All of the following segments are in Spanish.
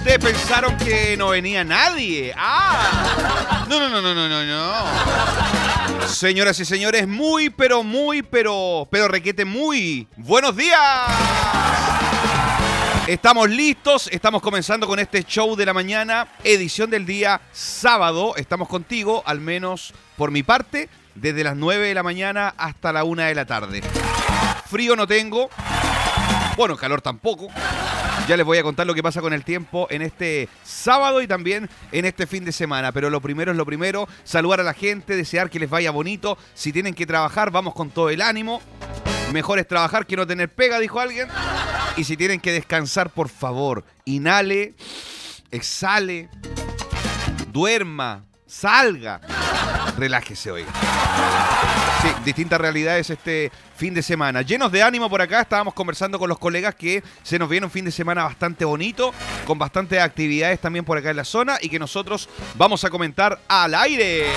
Ustedes pensaron que no venía nadie. ¡Ah! No. Señoras y señores, pero requete muy buenos días. Estamos listos, estamos comenzando con este show de la mañana, edición del día sábado. Estamos contigo, al menos por mi parte, desde las 9 de la mañana hasta la 1 de la tarde. Frío no tengo, bueno, calor tampoco. Ya les voy a contar lo que pasa con el tiempo en este sábado y también en este fin de semana. Pero lo primero es lo primero, saludar a la gente, desear que les vaya bonito. Si tienen que trabajar, vamos con todo el ánimo. Mejor es trabajar que no tener pega, dijo alguien. Y si tienen que descansar, por favor, inhale, exhale, duerma, salga, relájese, oiga. Sí, distintas realidades este fin de semana. Llenos de ánimo por acá, estábamos conversando con los colegas que se nos viene un fin de semana bastante bonito, con bastantes actividades también por acá en la zona y que nosotros vamos a comentar al aire.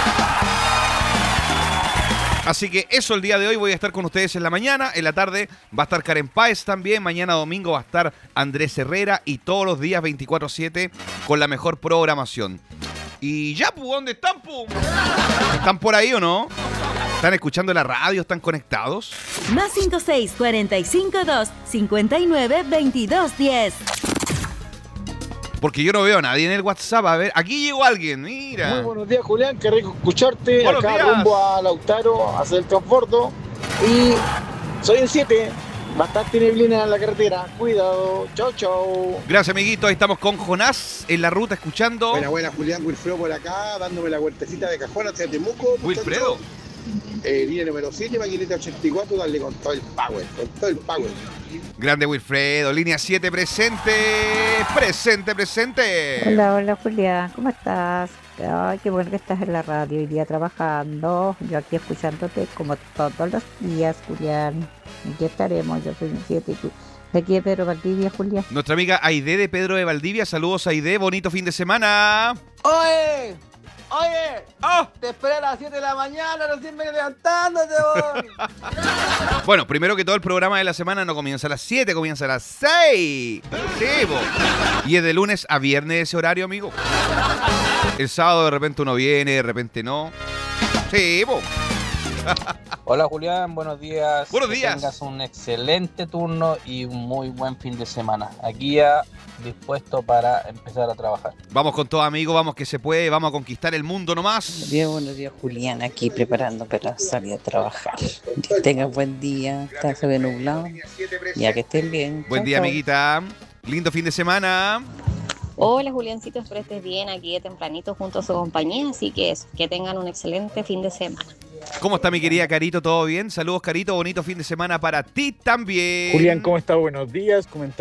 Así que eso, el día de hoy voy a estar con ustedes en la mañana, en la tarde va a estar Karen Páez también, mañana domingo va a estar Andrés Herrera y todos los días 24/7 con la mejor programación. Y ya, pues, ¿dónde están, pues? ¿Están por ahí o no? ¿Están escuchando la radio? ¿Están conectados? Más 56452-592210. Porque yo no veo a nadie en el WhatsApp. A ver, aquí llegó alguien, mira. Muy buenos días, Julián, qué rico escucharte. Buenos acá días. rumbo a Lautaro, a hacer el transbordo. Y soy el 7, bastante neblina en la carretera. Cuidado, chau. Gracias, amiguito. Ahí estamos con Jonás en la ruta escuchando. Buena, Julián, Wilfredo por acá, dándome la vueltecita de cajón hacia Temuco. Wilfredo. Línea número 7, maquinita 84, darle con todo el power, Grande Wilfredo, línea 7 presente. Hola Julián, ¿cómo estás? Ay, qué bueno que estás en la radio hoy día trabajando. Yo aquí escuchándote como todos los días, Julián. Aquí estaremos, yo soy 7 y tú. De aquí de Pedro Valdivia, Julián. Nuestra amiga Aide de Pedro de Valdivia. Saludos, Aide. Bonito fin de semana. Oye, ¡Oh! te esperé a las 7 de la mañana, recién me levantándote, voy. Bueno, primero que todo, el programa de la semana no comienza a las 7, comienza a las 6. Sí, bo. Y es de lunes a viernes ese horario, amigo. El sábado de repente uno viene, de repente no. Sí, bo. Hola Julián, buenos días. Buenos días. Que tengas un excelente turno y un muy buen fin de semana. Aquí ya dispuesto para empezar a trabajar. Vamos con todo, amigo, vamos que se puede, vamos a conquistar el mundo nomás. Buenos días, Julián, aquí preparando para salir a trabajar. Que tengas buen día, está se ve nublado. Ya que estén bien. Buen día, amiguita. Lindo fin de semana. Hola Juliancito, espero estés bien aquí de tempranito junto a su compañía, así que eso, que tengan un excelente fin de semana. ¿Cómo está mi querida Carito? ¿Todo bien? Saludos, Carito, bonito fin de semana para ti también. Julián, ¿cómo está? Buenos días,